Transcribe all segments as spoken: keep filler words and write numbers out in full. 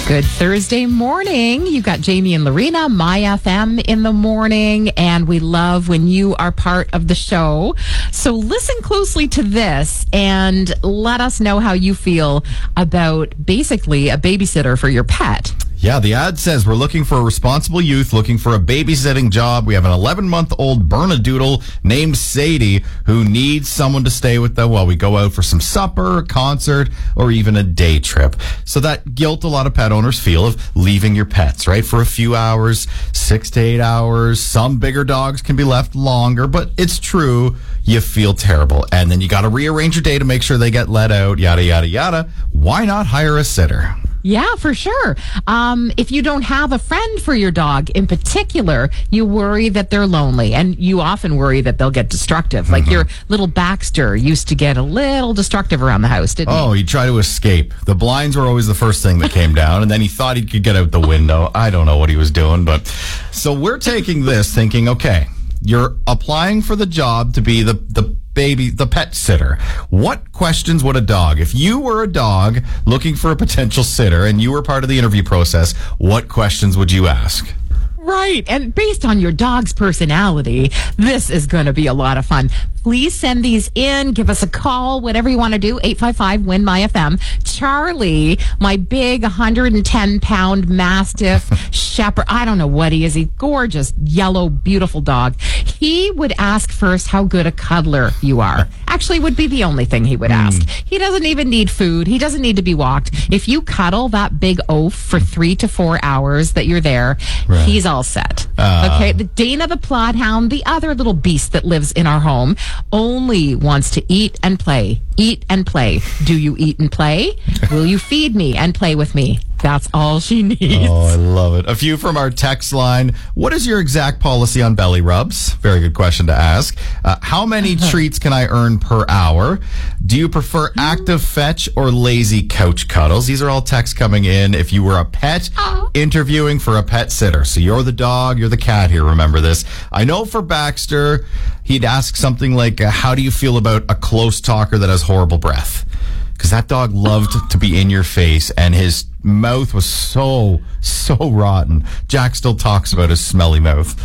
Good Thursday morning. You've got Jamie and Lorena, My F M in the morning, and we love when you are part of the show. So listen closely to this and let us know how you feel about basically a babysitter for your pet. Yeah, the ad says we're looking for a responsible youth, looking for a babysitting job. We have an eleven-month-old Bernedoodle named Sadie who needs someone to stay with them while we go out for some supper, a concert, or even a day trip. So that guilt a lot of pet owners feel of leaving your pets, right, for a few hours, six to eight hours. Some bigger dogs can be left longer, but it's true. You feel terrible. And then you got to rearrange your day to make sure they get let out, yada, yada, yada. Why not hire a sitter? Yeah, for sure. Um, if you don't have a friend for your dog in particular, you worry that they're lonely, and you often worry that they'll get destructive. Like mm-hmm. your little Baxter used to get a little destructive around the house, didn't oh, he? Oh, he'd try to escape. The blinds were always the first thing that came down, and then he thought he could get out the window. I don't know what he was doing, but so we're taking this thinking, okay, you're applying for the job to be the, the baby, the pet sitter. What questions would a dog, if you were a dog looking for a potential sitter and you were part of the interview process, what questions would you ask? Right. And based on your dog's personality, this is going to be a lot of fun. Please send these in. Give us a call, whatever you want to do. eight five five, W I N, M Y F M. Charlie, my big one hundred ten pound Mastiff Shepherd. I don't know what he is. He's gorgeous, yellow, beautiful dog. He would ask first how good a cuddler you are. Actually, would be the only thing he would ask. Mm. He doesn't even need food. He doesn't need to be walked. If you cuddle that big oaf for three to four hours that you're there, right. He's all set. Uh. Okay. The Dana the Plodhound, the other little beast that lives in our home, only wants to eat and play. Eat and play. Do you eat and play? Will you feed me and play with me? That's all she needs. Oh, I love it. A few from our text line. What is your exact policy on belly rubs? Very good question to ask. Uh, how many treats can I earn per hour? Do you prefer active fetch or lazy couch cuddles? These are all texts coming in. If you were a pet interviewing for a pet sitter. So you're the dog, you're the cat here. Remember this. I know for Baxter, he'd ask something like, uh, how do you feel about a close talker that has horrible breath? Because that dog loved to be in your face, and his mouth was so, so rotten. Jack still talks about his smelly mouth.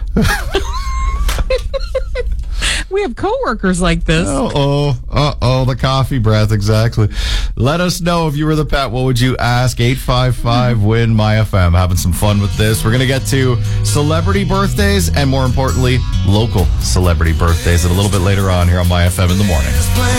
We have coworkers like this. Uh-oh. Uh-oh, the coffee breath, exactly. Let us know if you were the pet. What would you ask? eight five five, W I N, M Y F M. Having some fun with this. We're going to get to celebrity birthdays and, more importantly, local celebrity birthdays a little bit later on here on My F M in the morning.